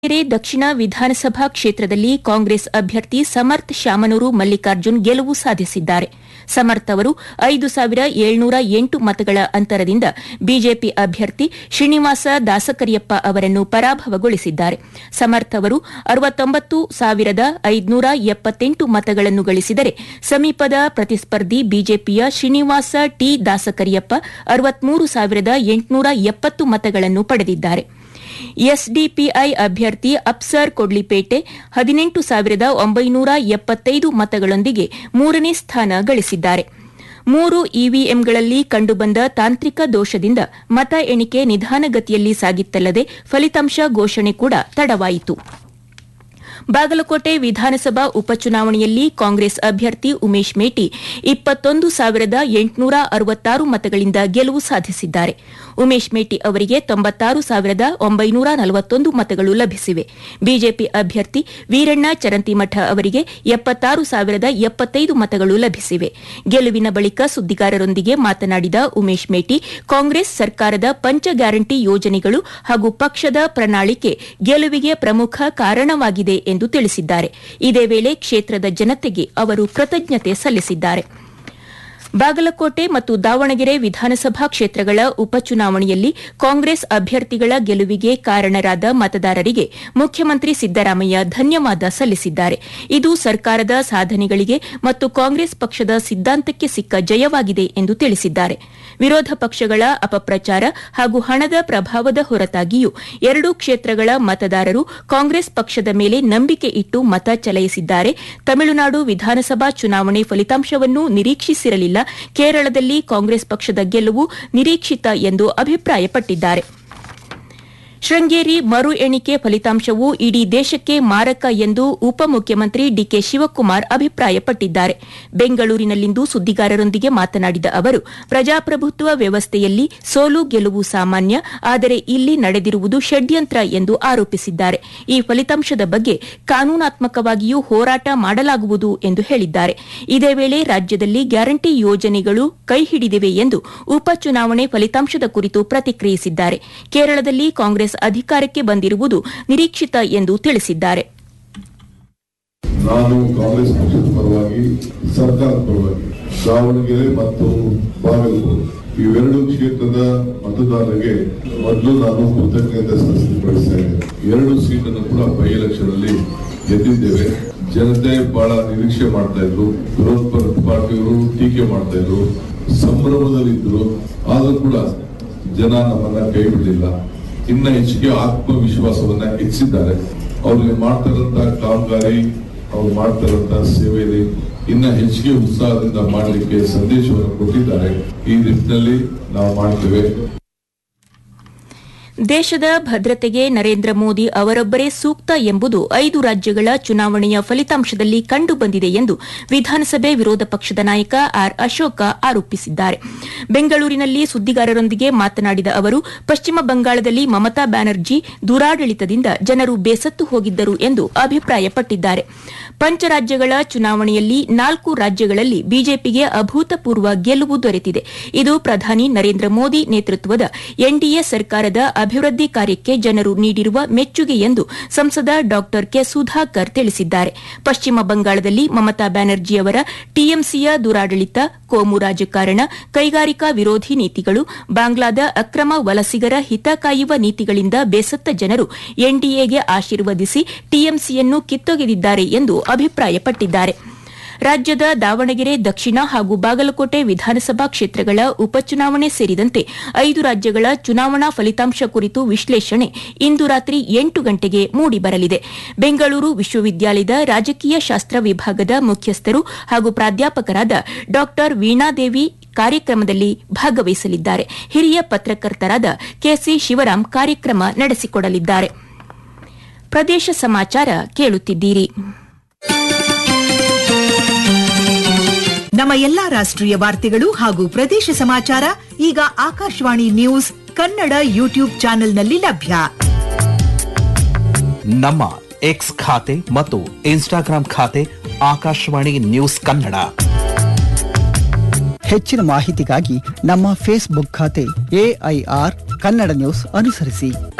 ದಕ್ಷಿಣ ವಿಧಾನಸಭಾ ಕ್ಷೇತ್ರದಲ್ಲಿ ಕಾಂಗ್ರೆಸ್ ಅಭ್ಯರ್ಥಿ ಸಮರ್ಥ್ ಶಾಮನೂರು ಮಲ್ಲಿಕಾರ್ಜುನ್ ಗೆಲುವು ಸಾಧಿಸಿದ್ದಾರೆ. ಸಮರ್ಥ್ ಅವರು 5,708 ಮತಗಳ ಅಂತರದಿಂದ ಬಿಜೆಪಿ ಅಭ್ಯರ್ಥಿ ಶ್ರೀನಿವಾಸ ದಾಸಕರಿಯಪ್ಪ ಅವರನ್ನು ಪರಾಭವಗೊಳಿಸಿದ್ದಾರೆ. ಸಮರ್ಥ್ ಅವರು 69,578 ಮತಗಳನ್ನು ಗಳಿಸಿದರೆ ಸಮೀಪದ ಪ್ರತಿಸ್ಪರ್ಧಿ ಬಿಜೆಪಿಯ ಶ್ರೀನಿವಾಸ ಟಿ ದಾಸಕರಿಯಪ್ಪ 63,870 ಮತಗಳನ್ನು ಪಡೆದಿದ್ದಾರೆ. ಎಸ್ಡಿಪಿಐ ಅಭ್ಯರ್ಥಿ ಅಪ್ಸರ್ ಕೊಡ್ಲಿಪೇಟೆ 18,975 ಮತಗಳೊಂದಿಗೆ ಮೂರನೇ ಸ್ಥಾನ ಗಳಿಸಿದ್ದಾರೆ. 3 ಇವಿಎಂಗಳಲ್ಲಿ ಕಂಡುಬಂದ ತಾಂತ್ರಿಕ ದೋಷದಿಂದ ಮತ ಎಣಿಕೆ ನಿಧಾನಗತಿಯಲ್ಲಿ ಸಾಗಿತ್ತಲ್ಲದೆ ಫಲಿತಾಂಶ ಘೋಷಣೆ ಕೂಡ ತಡವಾಯಿತು. ಬಾಗಲಕೋಟೆ ವಿಧಾನಸಭಾ ಉಪಚುನಾವಣೆಯಲ್ಲಿ ಕಾಂಗ್ರೆಸ್ ಅಭ್ಯರ್ಥಿ ಉಮೇಶ್ ಮೇಟಿ 21,866 ಮತಗಳಿಂದ ಗೆಲುವು ಸಾಧಿಸಿದ್ದಾರೆ. ಉಮೇಶ್ ಮೇಟಿ ಅವರಿಗೆ 96,941 ಮತಗಳು ಲಭಿಸಿವೆ. ಬಿಜೆಪಿ ಅಭ್ಯರ್ಥಿ ವೀರಣ್ಣ ಚರಂತಿಮಠ ಅವರಿಗೆ 76,075 ಮತಗಳು ಲಭಿಸಿವೆ. ಗೆಲುವಿನ ಬಳಿಕ ಸುದ್ದಿಗಾರರೊಂದಿಗೆ ಮಾತನಾಡಿದ ಉಮೇಶ್ ಮೇಟಿ, ಕಾಂಗ್ರೆಸ್ ಸರ್ಕಾರದ ಪಂಚ ಗ್ಯಾರಂಟಿ ಯೋಜನೆಗಳು ಹಾಗೂ ಪಕ್ಷದ ಪ್ರಣಾಳಿಕೆ ಗೆಲುವಿಗೆ ಪ್ರಮುಖ ಕಾರಣವಾಗಿದೆ ಎಂದು ತಿಳಿಸಿದ್ದಾರೆ. ಇದೇ ವೇಳೆ ಕ್ಷೇತ್ರದ ಜನತೆಗೆ ಅವರು ಕೃತಜ್ಞತೆ ಸಲ್ಲಿಸಿದ್ದಾರೆ. ಬಾಗಲಕೋಟೆ ಮತ್ತು ದಾವಣಗೆರೆ ವಿಧಾನಸಭಾ ಕ್ಷೇತ್ರಗಳ ಉಪಚುನಾವಣೆಯಲ್ಲಿ ಕಾಂಗ್ರೆಸ್ ಅಭ್ಯರ್ಥಿಗಳ ಗೆಲುವಿಗೆ ಕಾರಣರಾದ ಮತದಾರರಿಗೆ ಮುಖ್ಯಮಂತ್ರಿ ಸಿದ್ದರಾಮಯ್ಯ ಧನ್ಯವಾದ ಸಲ್ಲಿಸಿದ್ದಾರೆ. ಇದು ಸರ್ಕಾರದ ಸಾಧನೆಗಳಿಗೆ ಮತ್ತು ಕಾಂಗ್ರೆಸ್ ಪಕ್ಷದ ಸಿದ್ಧಾಂತಕ್ಕೆ ಸಿಕ್ಕ ಜಯವಾಗಿದೆ ಎಂದು ತಿಳಿಸಿದ್ದಾರೆ. ವಿರೋಧ ಪಕ್ಷಗಳ ಅಪಪ್ರಚಾರ ಹಾಗೂ ಹಣದ ಪ್ರಭಾವದ ಹೊರತಾಗಿಯೂ ಎರಡೂ ಕ್ಷೇತ್ರಗಳ ಮತದಾರರು ಕಾಂಗ್ರೆಸ್ ಪಕ್ಷದ ಮೇಲೆ ನಂಬಿಕೆ ಇಟ್ಟು ಮತ ಚಲಾಯಿಸಿದ್ದಾರೆ. ತಮಿಳುನಾಡು ವಿಧಾನಸಭಾ ಚುನಾವಣೆ ಫಲಿತಾಂಶವನ್ನು ನಿರೀಕ್ಷಿಸಿರಲಿಲ್ಲ. ಕೇರಳದಲ್ಲಿ ಕಾಂಗ್ರೆಸ್ ಪಕ್ಷದ ಗೆಲುವು ನಿರೀಕ್ಷಿತ ಎಂದು ಅಭಿಪ್ರಾಯಪಟ್ಟಿದ್ದಾರೆ. ಶೃಂಗೇರಿ ಮರು ಎಣಿಕೆ ಫಲಿತಾಂಶವು ಇಡೀ ದೇಶಕ್ಕೆ ಮಾರಕ ಎಂದು ಉಪಮುಖ್ಯಮಂತ್ರಿ ಡಿಕೆ ಶಿವಕುಮಾರ್ ಅಭಿಪ್ರಾಯಪಟ್ಟಿದ್ದಾರೆ. ಬೆಂಗಳೂರಿನಲ್ಲಿಂದು ಸುದ್ದಿಗಾರರೊಂದಿಗೆ ಮಾತನಾಡಿದ ಅವರು, ಪ್ರಜಾಪ್ರಭುತ್ವ ವ್ಯವಸ್ಥೆಯಲ್ಲಿ ಸೋಲು ಗೆಲುವು ಸಾಮಾನ್ಯ, ಆದರೆ ಇಲ್ಲಿ ನಡೆದಿರುವುದು ಷಡ್ಯಂತ್ರ ಎಂದು ಆರೋಪಿಸಿದ್ದಾರೆ. ಈ ಫಲಿತಾಂಶದ ಬಗ್ಗೆ ಕಾನೂನಾತ್ಮಕವಾಗಿಯೂ ಹೋರಾಟ ಮಾಡಲಾಗುವುದು ಎಂದು ಹೇಳಿದ್ದಾರೆ. ಇದೇ ವೇಳೆ ರಾಜ್ಯದಲ್ಲಿ ಗ್ಯಾರಂಟಿ ಯೋಜನೆಗಳು ಕೈಹಿಡಿದಿವೆ ಎಂದು ಉಪಚುನಾವಣೆ ಫಲಿತಾಂಶದ ಕುರಿತು ಪ್ರತಿಕ್ರಿಯಿಸಿದ್ದಾರೆ. ಕೇರಳದಲ್ಲಿ ಕಾಂಗ್ರೆಸ್ ಅಧಿಕಾರಕ್ಕೆ ಬಂದಿರುವುದು ನಿರೀಕ್ಷಿತ ಎಂದು ತಿಳಿಸಿದ್ದಾರೆ. ನಾನು ಕಾಂಗ್ರೆಸ್ ಪಕ್ಷದ ಪರವಾಗಿ, ಸರ್ಕಾರದ ಪರವಾಗಿ ದಾವಣಗೆರೆ ಮತ್ತು ಬಾಗಲಕೋಟೆ ಇವೆರಡು ಕ್ಷೇತ್ರದ ಮತದಾರರಿಗೆ ಮೊದಲು ನಾನು ಕೃತಜ್ಞತೆ ಸಲ್ಲಿಸಬಯಸ್ತಾ ಇದ್ದೇನೆ. 2 ಸೀಟನ್ನು ಕೂಡ ಬೈ ಎಲೆಕ್ಷನ್ ಅಲ್ಲಿ ಗೆದ್ದಿದ್ದೇವೆ. ಜನತೆ ಬಹಳ ನಿರೀಕ್ಷೆ ಮಾಡ್ತಾ ಇದ್ರು. ವಿರೋಧ ಪಾರ್ಟಿಯವರು ಟೀಕೆ ಮಾಡ್ತಾ ಇದ್ರು, ಸಂಭ್ರಮದಲ್ಲಿದ್ದರು. ಆದರೂ ಕೂಡ ಜನ ನಮ್ಮನ್ನ ಕೈ ಬಿಡಲಿಲ್ಲ. ಇನ್ನ ಹೆಚ್ಚಿಗೆ ಆತ್ಮವಿಶ್ವಾಸವನ್ನ ಹೆಚ್ಚಿದ್ದಾರೆ. ಅವ್ರಿಗೆ ಮಾಡ್ತಾರಂತ ಕಾಮಗಾರಿ, ಅವ್ರು ಮಾಡ್ತಾರಂತ ಸೇವೆಯಲ್ಲಿ ಇನ್ನ ಹೆಚ್ಚಿಗೆ ಉತ್ಸಾಹದಿಂದ ಮಾಡಲಿಕ್ಕೆ ಸಂದೇಶವನ್ನು ಕೊಟ್ಟಿದ್ದಾರೆ. ಈ ನಿಟ್ಟಿನಲ್ಲಿ ನಾವು ಮಾಡ್ತೇವೆ. ದೇಶದ ಭದ್ರತೆಗೆ ನರೇಂದ್ರ ಮೋದಿ ಅವರೊಬ್ಬರೇ ಸೂಕ್ತ ಎಂಬುದು 5 ರಾಜ್ಯಗಳ ಚುನಾವಣೆಯ ಫಲಿತಾಂಶದಲ್ಲಿ ಕಂಡುಬಂದಿದೆ ಎಂದು ವಿಧಾನಸಭೆ ವಿರೋಧ ಪಕ್ಷದ ನಾಯಕ ಆರ್ ಅಶೋಕ ಆರೋಪಿಸಿದ್ದಾರೆ. ಬೆಂಗಳೂರಿನಲ್ಲಿ ಸುದ್ದಿಗಾರರೊಂದಿಗೆ ಮಾತನಾಡಿದ ಅವರು, ಪಶ್ಚಿಮ ಬಂಗಾಳದಲ್ಲಿ ಮಮತಾ ಬ್ಯಾನರ್ಜಿ ದುರಾಡಳಿತದಿಂದ ಜನರು ಬೇಸತ್ತು ಹೋಗಿದ್ದರು ಎಂದು ಅಭಿಪ್ರಾಯಪಟ್ಟಿದ್ದಾರೆ. ಪಂಚರಾಜ್ಯಗಳ ಚುನಾವಣೆಯಲ್ಲಿ 4 ರಾಜ್ಯಗಳಲ್ಲಿ ಬಿಜೆಪಿಗೆ ಅಭೂತಪೂರ್ವ ಗೆಲುವು ದೊರೆತಿದೆ. ಇದು ಪ್ರಧಾನಿ ನರೇಂದ್ರ ಮೋದಿ ನೇತೃತ್ವದ ಎನ್ಡಿಎ ಸರ್ಕಾರದ ಅಭಿವೃದ್ಧಿ ಕಾರ್ಯಕ್ಕೆ ಜನರು ನೀಡಿರುವ ಮೆಚ್ಚುಗೆ ಎಂದು ಸಂಸದ ಡಾ ಕೆ ಸುಧಾಕರ್ ತಿಳಿಸಿದ್ದಾರೆ. ಪಶ್ಚಿಮ ಬಂಗಾಳದಲ್ಲಿ ಮಮತಾ ಬ್ಯಾನರ್ಜಿಯವರ ಟಿಎಂಸಿಯ ದುರಾಡಳಿತ, ಕೋಮು ರಾಜಕಾರಣ, ಕೈಗಾರಿಕಾ ವಿರೋಧಿ ನೀತಿಗಳು, ಬಾಂಗ್ಲಾದ ಅಕ್ರಮ ವಲಸಿಗರ ಹಿತ ಕಾಯುವ ನೀತಿಗಳಿಂದ ಬೇಸತ್ತ ಜನರು ಎನ್ಡಿಎಗೆ ಆಶೀರ್ವದಿಸಿ ಟಿಎಂಸಿಯನ್ನು ಕಿತ್ತೊಗೆದಿದ್ದಾರೆ ಎಂದು ಅಭಿಪ್ರಾಯಪಟ್ಟಿದ್ದಾರೆ. ರಾಜ್ಯದ ದಾವಣಗೆರೆ ದಕ್ಷಿಣ ಹಾಗೂ ಬಾಗಲಕೋಟೆ ವಿಧಾನಸಭಾ ಕ್ಷೇತ್ರಗಳ ಉಪಚುನಾವಣೆ ಸೇರಿದಂತೆ 5 ರಾಜ್ಯಗಳ ಚುನಾವಣಾ ಫಲಿತಾಂಶ ಕುರಿತು ವಿಶ್ಲೇಷಣೆ ಇಂದು ರಾತ್ರಿ 8 ಗಂಟೆಗೆ ಮೂಡಿಬರಲಿದೆ. ಬೆಂಗಳೂರು ವಿಶ್ವವಿದ್ಯಾಲಯದ ರಾಜಕೀಯ ಶಾಸ್ತ್ರ ವಿಭಾಗದ ಮುಖ್ಯಸ್ಥರು ಹಾಗೂ ಪ್ರಾಧ್ಯಾಪಕರಾದ ಡಾ ವೀಣಾದೇವಿ ಕಾರ್ಯಕ್ರಮದಲ್ಲಿ ಭಾಗವಹಿಸಲಿದ್ದಾರೆ. ಹಿರಿಯ ಪತ್ರಕರ್ತರಾದ ಕೆಸಿ ಶಿವರಾಂ ಕಾರ್ಯಕ್ರಮ ನಡೆಸಿಕೊಡಲಿದ್ದಾರೆ. ಪ್ರದೇಶ ಸಮಾಚಾರ ಕೇಳುತ್ತಿದ್ದೀರಿ. ನಮ್ಮ ಎಲ್ಲಾ ರಾಷ್ಟ್ರೀಯ ವಾರ್ತೆಗಳು ಹಾಗೂ ಪ್ರದೇಶ ಸಮಾಚಾರ ಈಗ ಆಕಾಶವಾಣಿ ನ್ಯೂಸ್ ಕನ್ನಡ ಯೂಟ್ಯೂಬ್ ಚಾನೆಲ್ನಲ್ಲಿ ಲಭ್ಯ. ನಮ್ಮ ಎಕ್ಸ್ ಖಾತೆ ಮತ್ತು ಇನ್ಸ್ಟಾಗ್ರಾಂ ಖಾತೆ ಆಕಾಶವಾಣಿ ನ್ಯೂಸ್ ಕನ್ನಡ. ಹೆಚ್ಚಿನ ಮಾಹಿತಿಗಾಗಿ ನಮ್ಮ ಫೇಸ್ಬುಕ್ ಖಾತೆ AIR ಕನ್ನಡ ನ್ಯೂಸ್ ಅನುಸರಿಸಿ.